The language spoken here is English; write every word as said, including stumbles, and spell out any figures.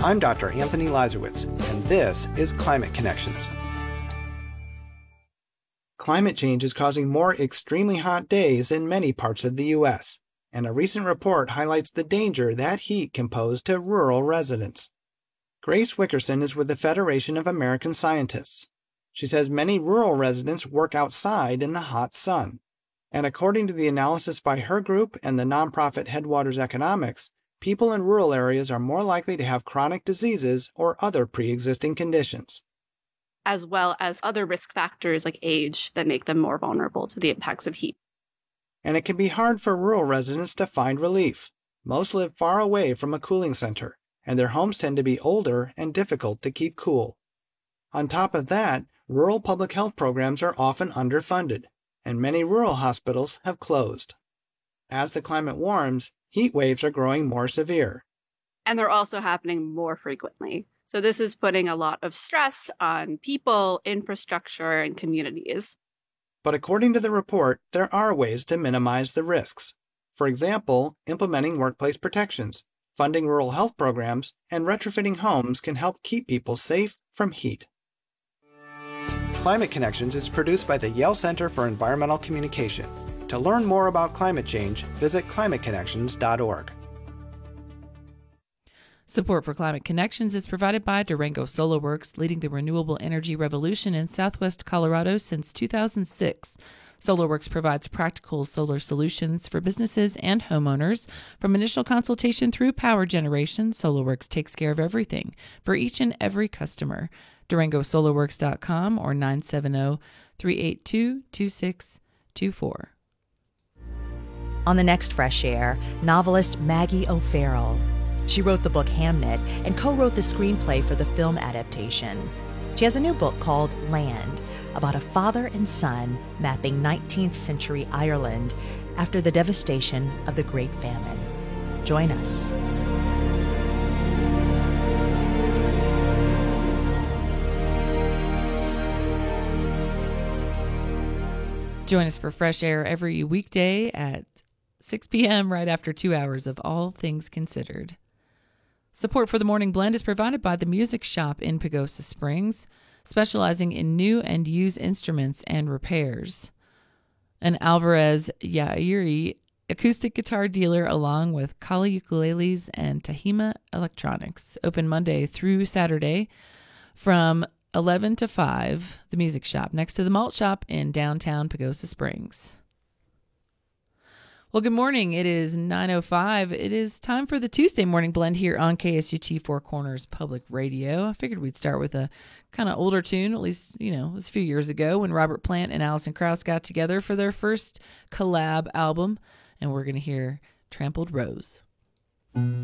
I'm Doctor Anthony Lazarowitz, and this is Climate Connections. Climate change is causing more extremely hot days in many parts of the U S, and a recent report highlights the danger that heat can pose to rural residents. Grace Wickerson is with the Federation of American Scientists. She says many rural residents work outside in the hot sun. And according to the analysis by her group and the nonprofit Headwaters Economics, people in rural areas are more likely to have chronic diseases or other pre-existing conditions, as well as other risk factors like age that make them more vulnerable to the impacts of heat. And it can be hard for rural residents to find relief. Most live far away from a cooling center, and their homes tend to be older and difficult to keep cool. On top of that, rural public health programs are often underfunded, and many rural hospitals have closed. As the climate warms, heat waves are growing more severe. And they're also happening more frequently. So this is putting a lot of stress on people, infrastructure, and communities. But according to the report, there are ways to minimize the risks. For example, implementing workplace protections, funding rural health programs, and retrofitting homes can help keep people safe from heat. Climate Connections is produced by the Yale Center for Environmental Communication. To learn more about climate change, visit climate connections dot org. Support for Climate Connections is provided by Durango Solar Works, leading the renewable energy revolution in southwest Colorado since two thousand six. SolarWorks provides practical solar solutions for businesses and homeowners. From initial consultation through power generation, SolarWorks takes care of everything for each and every customer. Durango Solar Works dot com or nine seven zero, three eight two, two six two four. On the next Fresh Air, novelist Maggie O'Farrell. She wrote the book Hamnet and co-wrote the screenplay for the film adaptation. She has a new book called Land, about a father and son mapping nineteenth century Ireland after the devastation of the Great Famine. Join us. Join us for Fresh Air every weekday at six p.m. right after two hours of All Things Considered. Support for the Morning Blend is provided by the Music Shop in Pagosa Springs, specializing in new and used instruments and repairs. An Alvarez Yairi acoustic guitar dealer along with Kali ukuleles and Tahima Electronics. Open Monday through Saturday from eleven to five, the Music Shop, next to the Malt Shop in downtown Pagosa Springs. Well, good morning. It is nine oh five. It is time for the Tuesday Morning Blend here on K S U T Four Corners Public Radio. I figured we'd start with a kind of older tune, at least, you know, it was a few years ago when Robert Plant and Alison Krauss got together for their first collab album, and we're going to hear Trampled Rose.